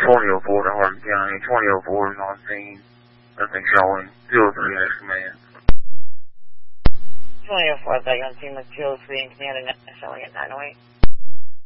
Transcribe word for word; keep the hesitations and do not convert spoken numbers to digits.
twenty oh four to Hardin County. twenty oh four is on scene. Nothing showing. two oh three has command. twenty oh four, back on scene with two oh three and command and showing at nine oh eight.